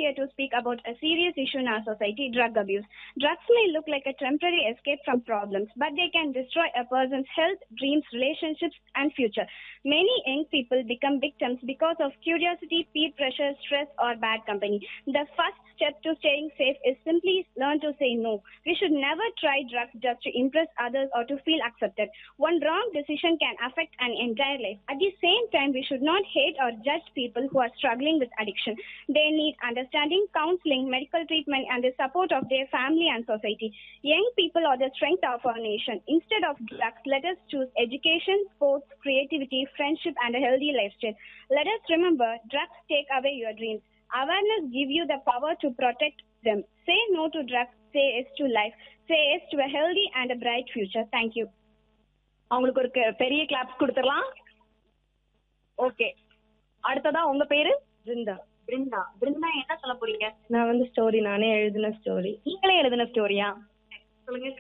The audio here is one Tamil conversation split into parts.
here to speak about a serious issue in our society, drug abuse. Drugs may look like a temporary escape from problems, but they can destroy a person's health, dreams, relationships, and future. Many young people become victims because of curiosity, peer pressure, stress, or bad company. The first step to staying safe is simply learn to say no. We should never try drugs just to impress others or to feel accepted. One wrong decision can affect an entire life. At the same time, we should not hate or judge people who are struggling with addiction. They need understanding, counseling, medical treatment, and the support of their family and society. Young people are the strength of our nation. Instead of drugs, let us choose education, sports, creativity, friendship, and a healthy lifestyle. Let us remember, drugs take away your dreams. Awareness gives you the power to protect them. Say no to drugs. Say yes to life. Say yes to a healthy and a bright future. Thank you. அவங்களுக்கு ஒரு பெரிய கிளாப்ஸ் கொடுத்துடலாம். ஓகே, அடுத்ததா உங்க பேரு? பிருந்தா. பிருந்தா. பிருந்தா என்ன சொல்ல போறீங்க? நான் ஸ்டோரி நானே எழுதின ஸ்டோரி. நீங்களே எழுதின ஸ்டோரியா? சொல்லுங்க.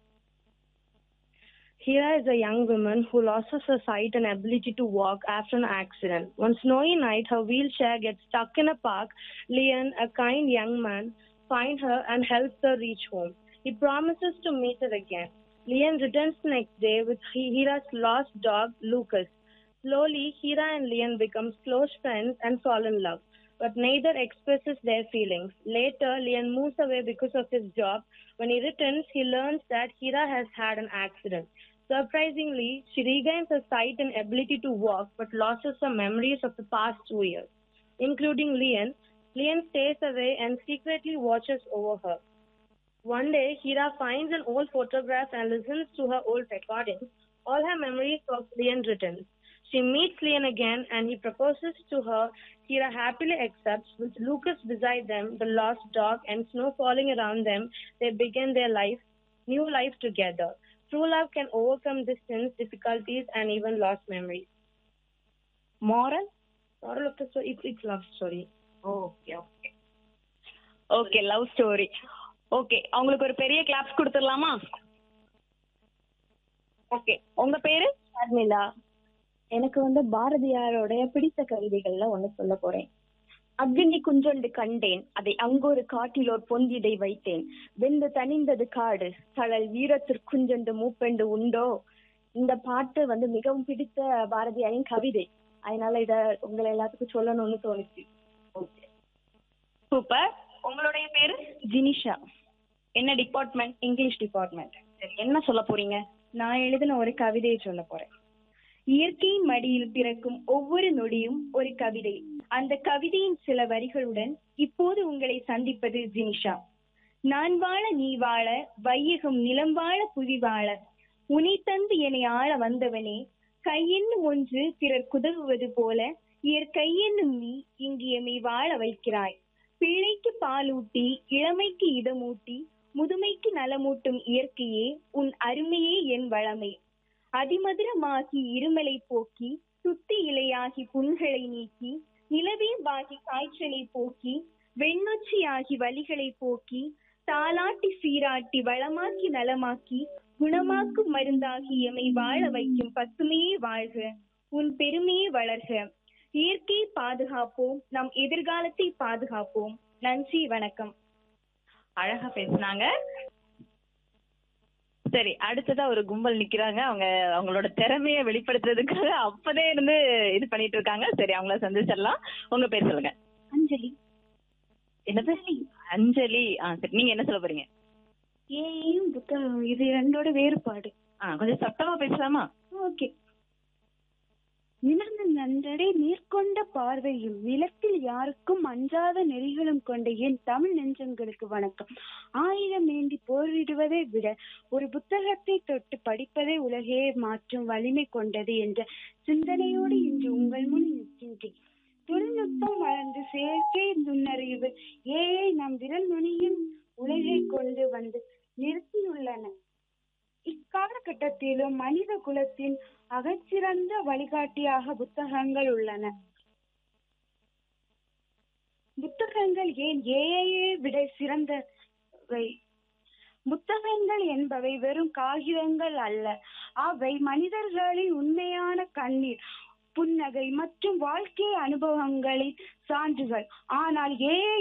Here is a young woman who loses her sight and ability to walk after an accident. One snowy night, her wheelchair gets stuck in a park. Leon, a kind young man, finds her and helps her reach home. He promises to meet her again. Leon returns the next day with Hira's lost dog, Lucas. Slowly, Hira and Leon become close friends and fall in love, but neither expresses their feelings. Later, Leon moves away because of his job. When he returns, he learns that Hira has had an accident. Surprisingly, she regains her sight and ability to walk, but loses her memories of the past 2 years, including Leon. Leon stays away and secretly watches over her. One day, Hira finds an old photograph and listens to her old recordings. All her memories of Leon returns. She meets Leon again and he proposes to her. Hira happily accepts. With Lucas beside them, the lost dog, and snow falling around them, they begin their new life together. True love can overcome distance, difficulties, and even lost memories. Moral of the story, it's love story. Okay, love story. Okay, அவங்களுக்கு ஒரு பெரிய கிளாப்ஸ் கொடுத்துடலாமா? ஓகே, உங்க பேரு? ஷர்மிளா. எனக்கு பாரதியாரோடைய பிடித்த கவிதைகள்ல ஒண்ணு சொல்ல போறேன். அக்னி குஞ்சொண்டு கண்டேன், அதை அங்கொரு காட்டிலோர் பொந்திடை வைத்தேன். வெந்து தணிந்தது காடு, தழல் வீரத்திற்குஞ்சொண்டு மூப்பெண்டு உண்டோ. இந்த பாட்டு மிகவும் பிடித்த பாரதியாரின் கவிதை. அதனால இத உங்களை எல்லாத்துக்கும் சொல்லணும்னு தோணுச்சு. Okay, super. உங்களுடைய பேரு? ஜினிஷா. என்ன டிபார்ட்மெண்ட்? English department. சரி, என்ன சொல்ல போறீங்க? நான் எழுதின ஒரு கவிதையை சொல்ல போறேன். இயற்கையின் மடியில் பிறக்கும் ஒவ்வொரு நொடியும் ஒரு கவிதை. அந்த கவிதையின் சில வரிகளுடன் இப்போது உங்களை சந்திப்பது ஜினிஷா. நான் வாழ நீ வாழ, வையகம் நிலம் வாழ புவி வாழ, உனை தந்து என்னை ஆள வந்தவனே, கையென்னும் ஒன்று பிறர் குதவுவது போல இயற்கையென்னும் நீ இங்கு எம்மை வாழ வைக்கிறாய். பிள்ளைக்கு பாலூட்டி, இளமைக்கு இதமூட்டி, முதுமைக்கு நலமூட்டும் இயற்கையே, உன் அருமையே என் வளமை. அதிமதுரமாகி இருமலை போக்கி, சுத்தி இலையாகி புண்களை நீக்கி, நிலவே வாகி காய்ச்சலை போக்கி, வெண்ணொச்சியாகி வலிகளை போக்கி, தாலாட்டி சீராட்டி வளமாக்கி நலமாக்கி, குணமாக்கும் மருந்தாகி எமை வாழ வைக்கும் பசுமையே வாழ்க, உன் பெருமையே வளர்க. இயற்கையை பாதுகாப்போம், நம் எதிர்காலத்தை பாதுகாப்போம். நன்றி, வணக்கம். அழகா பேசினாங்க. சரி, அடுத்ததா ஒரு கும்பல் நிக்கிறாங்க. அவங்களோட திறமைய வெளிப்படுத்துறதுக்காக அப்பதே இருந்து இது பண்ணிட்டு இருக்காங்க. சரி, அவங்கள சந்திச்சிடலாம். உங்க பேர் சொல்லுங்க. அஞ்சலி. என்னது? அஞ்சலி. சரி, நீங்க என்ன சொல்ல போறீங்க? ஏயும் புத்தகம் இது ரெண்டோட வேறுபாடு. கொஞ்சம் சத்தமா பேசலாமா? ஓகே. நிலர்ந்த நன்றடை நீர்கொண்ட பார்வையும் நிலத்தில் யாருக்கும் அஞ்சாத நெறிகளும் கொண்ட என் தமிழ் நெஞ்சங்களுக்கு வணக்கம். 1000 ஏந்தி போரிடுவதை விட ஒரு புத்தகத்தை தொட்டு படிப்பதை உலகையே மாற்றும் வலிமை கொண்டது என்ற சிந்தனையோடு இன்று உங்கள் முன் நிற்கின்றேன். தொழில்நுட்பம் வளர்ந்து செயற்கை நுண்ணறிவு ஏஐ நம் விரல் நுனியில் உலகை கொண்டு வந்து நிறுத்தியுள்ளன. இக்காலகட்டத்திலும் மனித குலத்தின் அகச்சிறந்த வழிகாட்டியாக புத்தகங்கள் உள்ளன. புத்தகங்கள் ஏன் ஏஐயை விட சிறந்தவை? புத்தகங்கள் என்பவை வெறும் காகிதங்கள் அல்ல, அவை மனிதர்களின் உண்மையான கண்ணீர், புன்னகை மற்றும் வாழ்க்கை அனுபவங்களின் சான்றுகள். ஆனால் ஏஐ